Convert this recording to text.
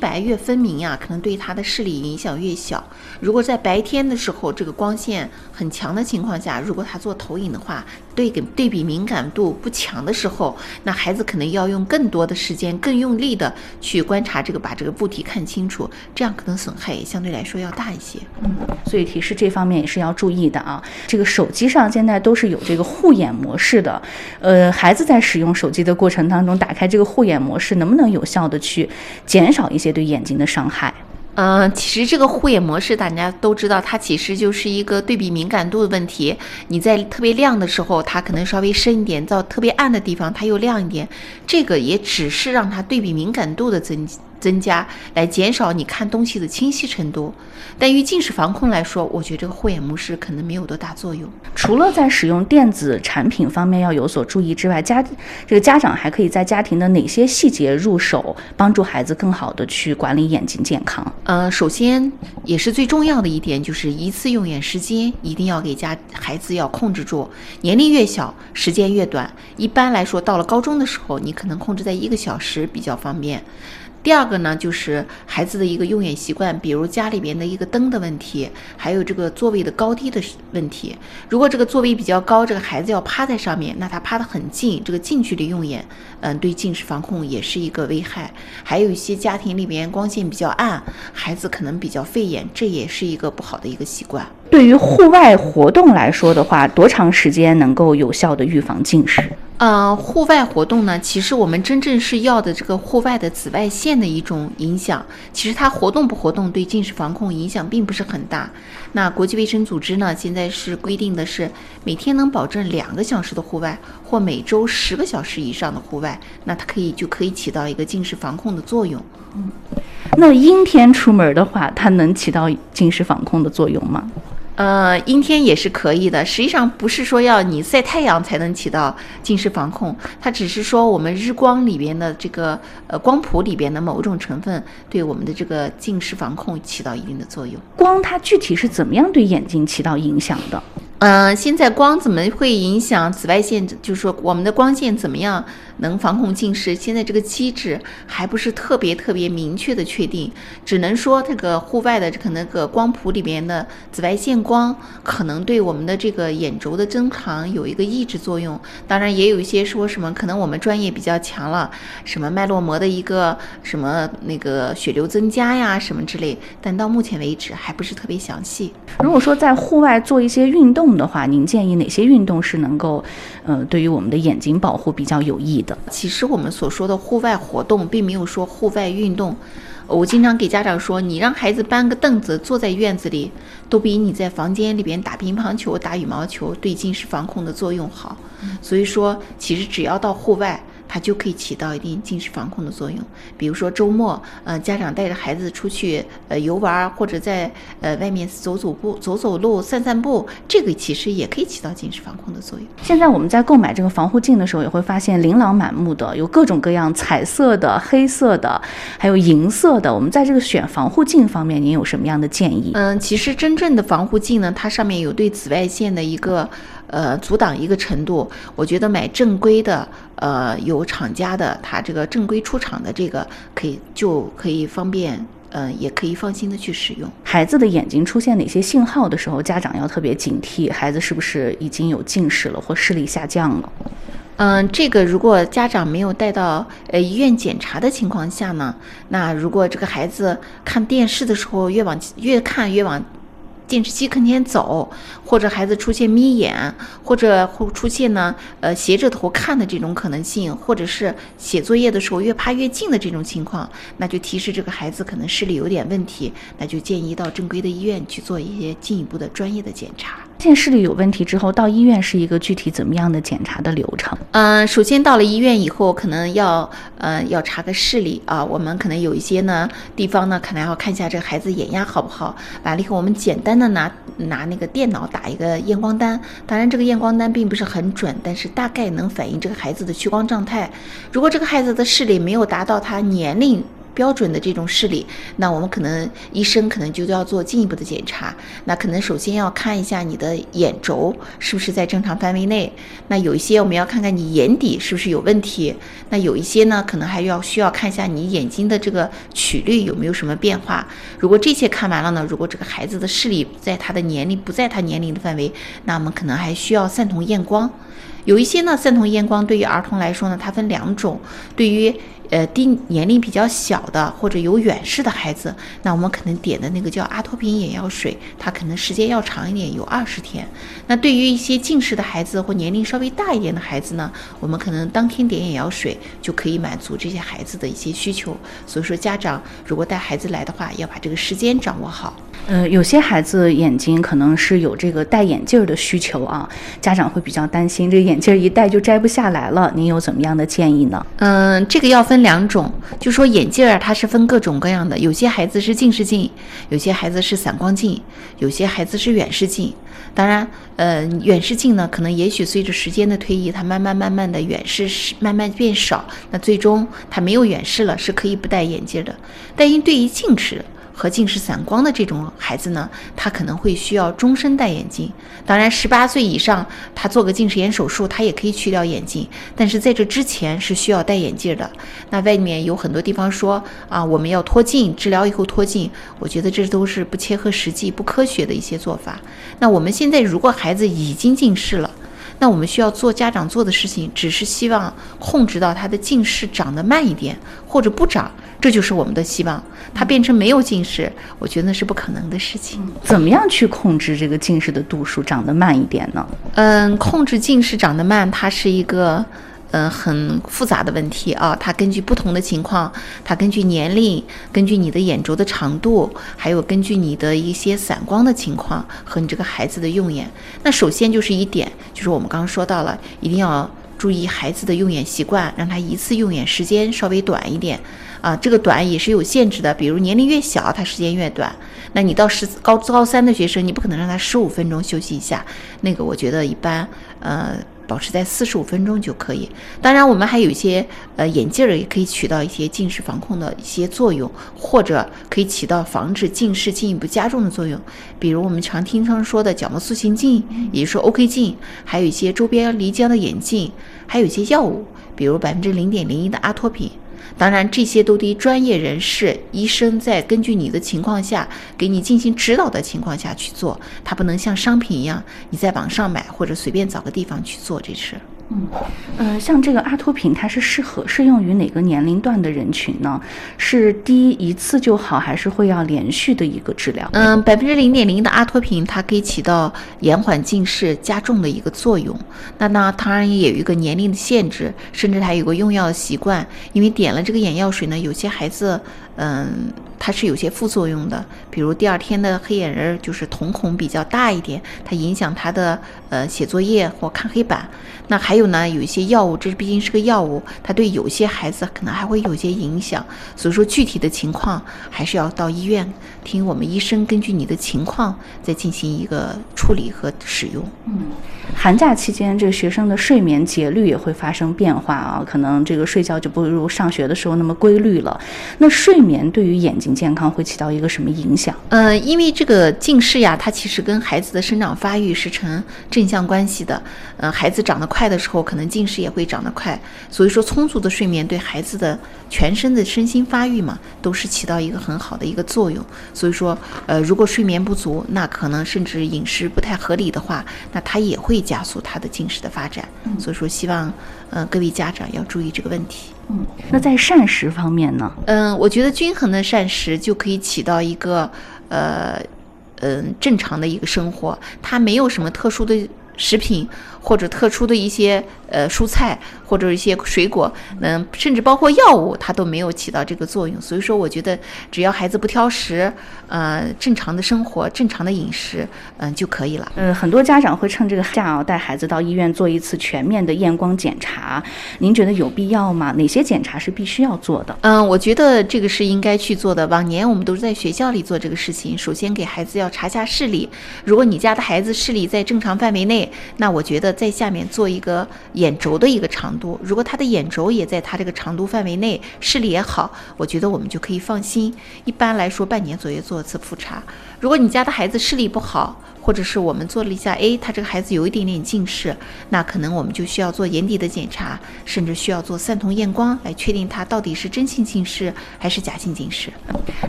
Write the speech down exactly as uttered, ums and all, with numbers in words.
白越分明呀，可能对他的视力影响越小。如果在白天的时候，这个光线很强的情况下，如果他做投影的话，对对比敏感度不强的时候，那孩子可能要用更多的时间、更用力的去观察这个，把这个物体看清楚，这样可能损害也相对来说要大一些。 嗯，所以提示这方面也是要注意的啊。这个手机上现在都是有这个护眼模式的，呃，孩子在使用手机的过程当中，打开这个护眼模式，能不能有效的去减少一些对眼睛的伤害？ 呃，其实这个护眼模式大家都知道，它其实就是一个对比敏感度的问题。你在特别亮的时候，它可能稍微深一点；到特别暗的地方，它又亮一点。这个也只是让它对比敏感度的增增加，来减少你看东西的清晰程度。但于近视防控来说，我觉得这个护眼模式可能没有多大作用。 除了在使用电子产品方面要有所注意之外，家这个家长还可以在家庭的哪些细节入手，帮助孩子更好的去管理眼睛健康？ 呃，首先也是最重要的一点，就是一次用眼时间一定要给家孩子要控制住，年龄越小，时间越短。一般来说，到了高中的时候，你可能控制在一个小时比较方便。第二个呢，就是孩子的一个用眼习惯，比如家里边的一个灯的问题，还有这个座位的高低的问题。如果这个座位比较高，这个孩子要趴在上面，那他趴得很近，这个近距离用眼，嗯，对近视防控也是一个危害。还有一些家庭里边光线比较暗，孩子可能比较费眼，这也是一个不好的一个习惯。 对于户外活动来说的话，多长时间能够有效的预防近视？ 呃，户外活动呢，其实我们真正是要的这个户外的紫外线的一种影响，其实它活动不活动对近视防控影响并不是很大。那国际卫生组织呢，现在是规定的是每天能保证两个小时的户外，或每周十个小时以上的户外，那它可以就可以起到一个近视防控的作用。 嗯，那阴天出门的话，它能起到近视防控的作用吗？ 呃，阴天也是可以的，实际上不是说要你晒太阳才能起到近视防控，它只是说我们日光里边的这个呃光谱里边的某种成分对我们的这个近视防控起到一定的作用。 光它具体是怎么样对眼睛起到影响的？ 呃，现在光怎么会影响紫外线？就是说我们的光线怎么样能防控近视？现在这个机制还不是特别特别明确的确定，只能说这个户外的可能个光谱里面的紫外线光可能对我们的这个眼轴的增长有一个抑制作用。当然也有一些说什么可能我们专业比较强了，什么脉络膜的一个什么那个血流增加呀什么之类，但到目前为止还不是特别详细。 如果说在户外做一些运动的话，您建议哪些运动是能够呃对于我们的眼睛保护比较有益的？ 其实我们所说的户外活动并没有说户外运动，我经常给家长说，你让孩子搬个凳子坐在院子里，都比你在房间里边打乒乓球打羽毛球对近视防控的作用好。所以说其实只要到户外，它就可以起到一定近视防控的作用。比如说周末，呃，家长带着孩子出去呃游玩，或者在呃外面走走步、走走路、散散步，这个其实也可以起到近视防控的作用。 现在我们在购买这个防护镜的时候，也会发现琳琅满目的，有各种各样彩色的、黑色的，还有银色的。我们在这个选防护镜方面，您有什么样的建议？ 嗯，其实真正的防护镜呢，它上面有对紫外线的一个呃阻挡一个程度。我觉得买正规的，呃，有厂家的，它这个正规出厂的这个可以就可以方便，呃，也可以放心的去使用。 孩子的眼睛出现哪些信号的时候，家长要特别警惕，孩子是不是已经有近视了或视力下降了？ 嗯，这个如果家长没有带到呃医院检查的情况下呢，那如果这个孩子看电视的时候越往越看越往电视机跟前走，或者孩子出现眯眼，或者会出现呢呃斜着头看的这种可能性，或者是写作业的时候越趴越近的这种情况，那就提示这个孩子可能视力有点问题，那就建议到正规的医院去做一些进一步的专业的检查。 现视力有问题之后，到医院是一个具体怎么样的检查的流程？ 嗯、呃，首先到了医院以后，可能要呃要查个视力啊，我们可能有一些呢地方呢，可能要看一下这个孩子眼压好不好。完了以后，我们简单的拿拿那个电脑打一个验光单，当然这个验光单并不是很准，但是大概能反映这个孩子的屈光状态。如果这个孩子的视力没有达到他年龄标准的这种视力，那我们可能医生可能就要做进一步的检查。那可能首先要看一下你的眼轴是不是在正常范围内，那有一些我们要看看你眼底是不是有问题，那有一些呢可能还要需要看一下你眼睛的这个曲率有没有什么变化。如果这些看完了呢，如果这个孩子的视力在他的年龄不在他年龄的范围，那我们可能还需要散瞳验光。有一些呢，散瞳验光对于儿童来说呢，它分两种。对于呃低年龄比较小的或者有远视的孩子，那我们可能点的那个叫阿托品眼药水，它可能时间要长一点，有二十天。那对于一些近视的孩子或年龄稍微大一点的孩子呢，我们可能当天点眼药水就可以满足这些孩子的一些需求。所以说，家长如果带孩子来的话，要把这个时间掌握好。 呃，有些孩子眼睛可能是有这个戴眼镜的需求啊，家长会比较担心，这个眼镜一戴就摘不下来了，您有怎么样的建议呢？ 嗯，这个要分两种，就说眼镜儿它是分各种各样的，有些孩子是近视镜，有些孩子是散光镜，有些孩子是远视镜。当然，呃，远视镜呢，可能也许随着时间的推移，它慢慢慢慢的远视慢慢变少，那最终它没有远视了，是可以不戴眼镜的。但因对于近视和近视散光的这种孩子呢，他可能会需要终身戴眼镜。当然十八岁以上他做个近视眼手术，他也可以去掉眼镜，但是在这之前是需要戴眼镜的。那外面有很多地方说啊，我们要脱镜，治疗以后脱镜，我觉得这都是不切合实际、不科学的一些做法。那我们现在如果孩子已经近视了，那我们需要做家长做的事情，只是希望控制到他的近视长得慢一点，或者不长，这就是我们的希望。他变成没有近视，我觉得那是不可能的事情。 怎么样去控制这个近视的度数长得慢一点呢？ 嗯，控制近视长得慢，它是一个嗯，很复杂的问题啊，它根据不同的情况，它根据年龄，根据你的眼轴的长度，还有根据你的一些散光的情况和你这个孩子的用眼。那首先就是一点，就是我们刚刚说到了，一定要注意孩子的用眼习惯，让他一次用眼时间稍微短一点啊，这个短也是有限制的，比如年龄越小，他时间越短。那你到十高高三的学生，你不可能让他十五分钟休息一下，那个我觉得一般，呃。保持在四十五分钟就可以。当然我们还有一些呃眼镜儿也可以起到一些近视防控的一些作用，或者可以起到防止近视进一步加重的作用。比如我们常听常说的角膜塑形镜，也就是说 O K 镜，还有一些周边离焦的眼镜，还有一些药物，比如百分之零点零一的阿托品。当然这些都得专业人士医生在根据你的情况下给你进行指导的情况下去做，它不能像商品一样你在网上买或者随便找个地方去做这事。 嗯，呃，像这个阿托品，它是适合适用于哪个年龄段的人群呢？是滴一次就好，还是会要连续的一个治疗？ 嗯，百分之零点零的阿托品，它可以起到延缓近视加重的一个作用。那呢，当然也有一个年龄的限制，甚至还有个用药的习惯。因为点了这个眼药水呢，有些孩子，嗯，它是有些副作用的，比如第二天的黑眼仁就是瞳孔比较大一点，它影响他的呃写作业或看黑板。那还有呢，有一些药物，这毕竟是个药物，它对有些孩子可能还会有些影响，所以说具体的情况还是要到医院听我们医生根据你的情况再进行一个处理和使用。 嗯，寒假期间这个学生的睡眠节律也会发生变化啊，可能这个睡觉就不如上学的时候那么规律了。那睡眠对于眼睛健康会起到一个什么影响？ 呃，因为这个近视呀，它其实跟孩子的生长发育是成正向关系的。呃，孩子长得快的时候，可能近视也会长得快。所以说，充足的睡眠对孩子的全身的身心发育嘛，都是起到一个很好的一个作用。所以说，呃，如果睡眠不足，那可能甚至饮食不太合理的话，那它也会加速他的近视的发展。嗯、所以说，希望呃各位家长要注意这个问题。 嗯，那在膳食方面呢？ 嗯，我觉得均衡的膳食就可以起到一个呃嗯正常的一个生活，它没有什么特殊的食品或者特殊的一些呃蔬菜或者一些水果，嗯，甚至包括药物，它都没有起到这个作用。所以说，我觉得只要孩子不挑食，呃，正常的生活、正常的饮食，嗯、呃，就可以了。 呃，很多家长会趁这个假啊，带孩子到医院做一次全面的验光检查。您觉得有必要吗？哪些检查是必须要做的？ 嗯，我觉得这个是应该去做的。往年我们都是在学校里做这个事情。首先给孩子要查下视力，如果你家的孩子视力在正常范围内，那我觉得的在下面做一个眼轴的一个长度，如果他的眼轴也在他这个长度范围内，视力也好，我觉得我们就可以放心。一般来说半年左右做一次复查。如果你家的孩子视力不好，或者是我们做了一下，哎，他这个孩子有一点点近视，那可能我们就需要做眼底的检查，甚至需要做散瞳验光来确定他到底是真性近视还是假性近视。